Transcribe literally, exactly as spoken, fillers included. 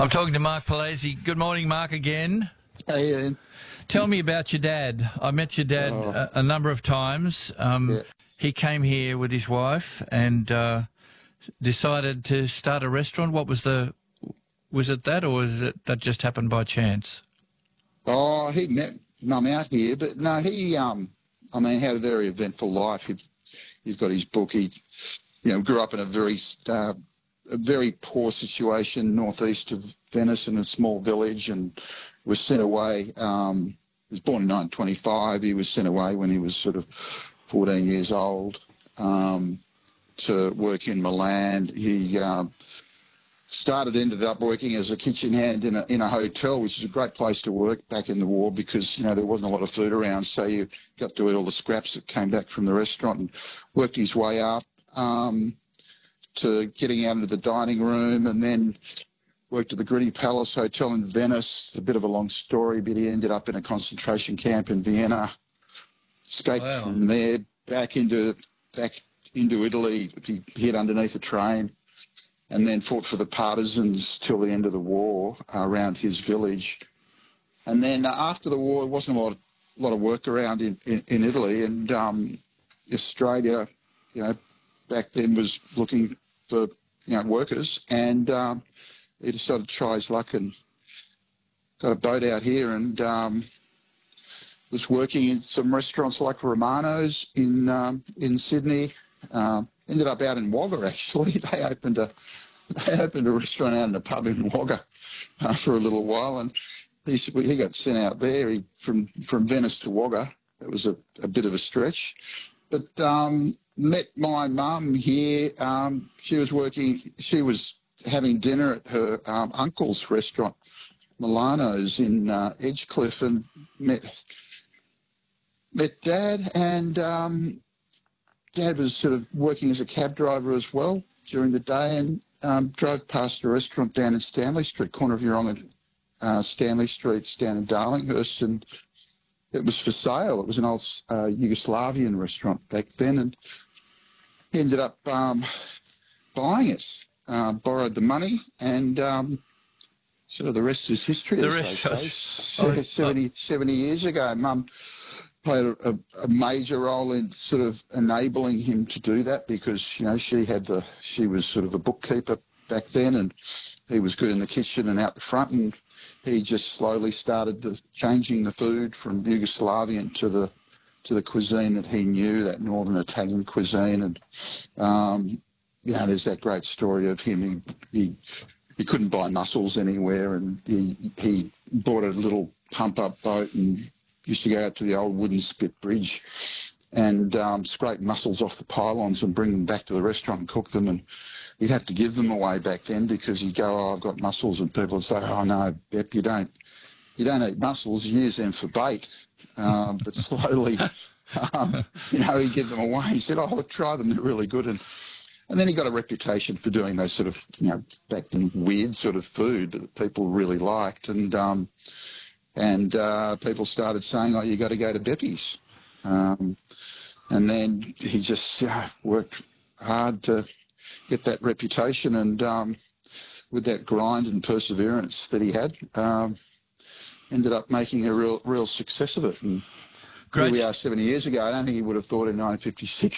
I'm talking to Mark Palese. Good morning, Mark, again. Hey, Ian. Tell me about your dad. I met your dad Oh. a, a number of times. Um, Yeah. He came here with his wife and uh, decided to start a restaurant. What was the... Was it that, or was it that just happened by chance? Oh, he met Mum out here, but no, he, um, I mean, had a very eventful life. He, he's got his book. He, you know, grew up in a very, uh, a very poor situation northeast of Venice in a small village, and was sent away. Um, he was born in nineteen twenty-five. He was sent away when he was sort of fourteen years old um, to work in Milan. He uh, started, ended up working as a kitchen hand in a, in a hotel, which is a great place to work back in the war because, you know, there wasn't a lot of food around. So you got to eat all the scraps that came back from the restaurant, and worked his way up um, to getting out into the dining room, and then worked at the Gritty Palace Hotel in Venice. A bit of a long story, but he ended up in a concentration camp in Vienna. Escaped Wow. from there back into back into Italy. He hid underneath a train, and then fought for the partisans till the end of the war uh, around his village. And then uh, after the war, there wasn't a lot of, lot of work around in, in, in Italy, and um, Australia, you know, back then was looking for, you know, workers, and um, he decided to try his luck and got a boat out here, and um, was working in some restaurants like Romano's in um, in Sydney. Um, ended up out in Wagga, actually. They opened a they opened a restaurant out in a pub in Wagga uh, for a little while, and he he got sent out there. He from from Venice to Wagga. It was a, a bit of a stretch, but um, met my mum here. Um, she was working. She was having dinner at her um, uncle's restaurant, Milano's in uh, Edgecliff, and met met Dad, and um, Dad was sort of working as a cab driver as well during the day, and um, drove past a restaurant down in Stanley Street, corner of Yeronga and uh, Stanley Streets down in Darlinghurst, and it was for sale. It was an old uh, Yugoslavian restaurant back then, and he ended up um, buying it, uh, borrowed the money, and um, sort of the rest is history, The as rest they is- say. Oh, seventy, seventy years ago, Mum played a, a, a major role in sort of enabling him to do that, because, you know, she had the, she was sort of a bookkeeper back then, and he was good in the kitchen and out the front, and he just slowly started the, changing the food from Yugoslavian to the to the cuisine that he knew, that northern Italian cuisine. And um, you know, there's that great story of him. He he, he couldn't buy mussels anywhere, and he he bought a little pump up boat and used to go out to the old wooden spit bridge and um, scrape mussels off the pylons and bring them back to the restaurant and cook them. And he'd have to give them away back then, because he'd go, "Oh, I've got mussels," and people would say, "Oh no, Bep, you don't, you don't eat mussels. You use them for bait." Um, but slowly, um, you know, he'd give them away. He said, "Oh, look, try them. They're really good." And and then he got a reputation for doing those sort of, you know, back then weird sort of food that people really liked. And um, and uh, people started saying, "Oh, you got to go to Beppy's." Um, and then he just uh, worked hard to get that reputation, and um, with that grind and perseverance that he had, um, ended up making a real real success of it. And Great. here we are seventy years ago. I don't think he would have thought in nineteen fifty-six